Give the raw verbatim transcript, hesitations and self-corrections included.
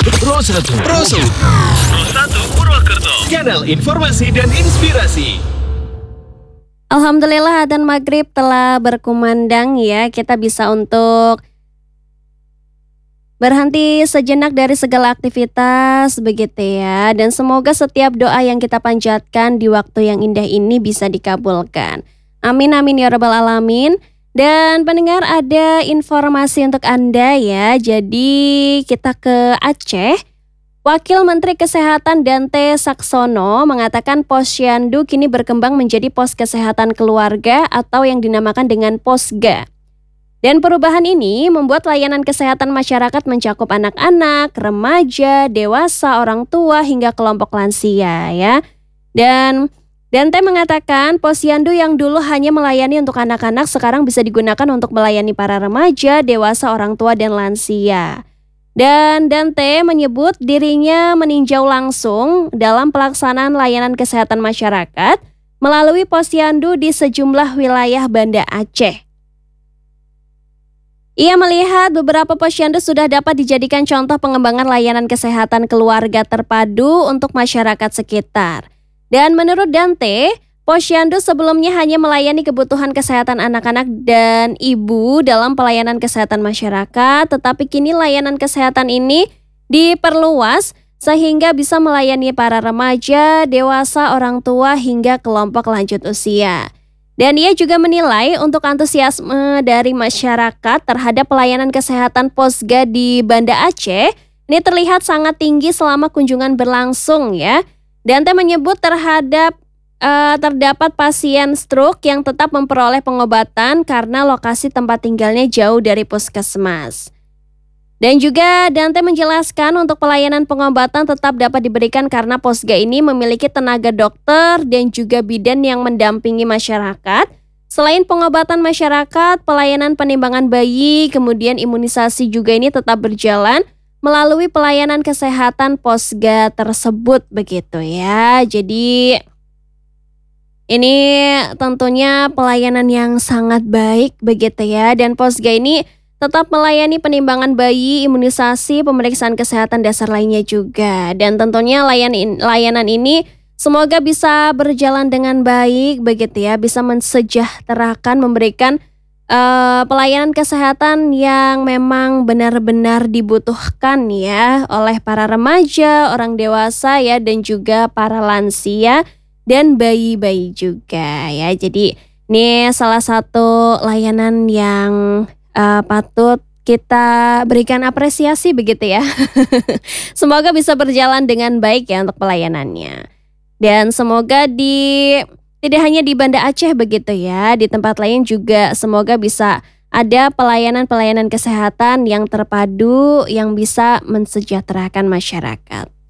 Pro satu. Pro satu. Pro satu Purwokerto. Kanal informasi dan inspirasi. Alhamdulillah adzan maghrib telah berkumandang ya. Kita bisa untuk berhenti sejenak dari segala aktivitas begitu ya. Dan semoga setiap doa yang kita panjatkan di waktu yang indah ini bisa dikabulkan. Amin amin ya rabbal alamin. Dan pendengar, ada informasi untuk Anda ya. Jadi kita ke Aceh. Wakil Menteri Kesehatan Dante Saxono mengatakan Posyandu kini berkembang menjadi Pos Kesehatan Keluarga atau yang dinamakan dengan Posga. Dan perubahan ini membuat layanan kesehatan masyarakat mencakup anak-anak, remaja, dewasa, orang tua hingga kelompok lansia ya. Dan Dante mengatakan Posyandu yang dulu hanya melayani untuk anak-anak sekarang bisa digunakan untuk melayani para remaja, dewasa, orang tua, dan lansia. Dan Dante menyebut dirinya meninjau langsung dalam pelaksanaan layanan kesehatan masyarakat melalui Posyandu di sejumlah wilayah Banda Aceh. Ia melihat beberapa posyandu sudah dapat dijadikan contoh pengembangan layanan kesehatan keluarga terpadu untuk masyarakat sekitar. Dan menurut Dante, posyandu sebelumnya hanya melayani kebutuhan kesehatan anak-anak dan ibu dalam pelayanan kesehatan masyarakat, tetapi kini layanan kesehatan ini diperluas sehingga bisa melayani para remaja, dewasa, orang tua hingga kelompok lanjut usia. Dan ia juga menilai untuk antusiasme dari masyarakat terhadap pelayanan kesehatan Posga di Banda Aceh ini terlihat sangat tinggi selama kunjungan berlangsung ya. Dante menyebut terhadap uh, terdapat pasien stroke yang tetap memperoleh pengobatan karena lokasi tempat tinggalnya jauh dari puskesmas. Dan juga Dante menjelaskan untuk pelayanan pengobatan tetap dapat diberikan karena Posga ini memiliki tenaga dokter dan juga bidan yang mendampingi masyarakat. Selain pengobatan masyarakat, pelayanan penimbangan bayi, kemudian imunisasi juga ini tetap berjalan melalui pelayanan kesehatan Posga tersebut begitu ya. Jadi ini tentunya pelayanan yang sangat baik begitu ya. Dan Posga ini tetap melayani penimbangan bayi, imunisasi, pemeriksaan kesehatan dasar lainnya juga. Dan tentunya layanan, layanan ini semoga bisa berjalan dengan baik begitu ya. Bisa mensejahterakan, memberikan Uh, pelayanan kesehatan yang memang benar-benar dibutuhkan ya oleh para remaja, orang dewasa ya, dan juga para lansia dan bayi-bayi juga ya. Jadi ini salah satu layanan yang uh, patut kita berikan apresiasi begitu ya. Semoga bisa berjalan dengan baik ya untuk pelayanannya. Dan semoga di tidak hanya di Banda Aceh begitu ya, di tempat lain juga semoga bisa ada pelayanan-pelayanan kesehatan yang terpadu yang bisa mensejahterakan masyarakat.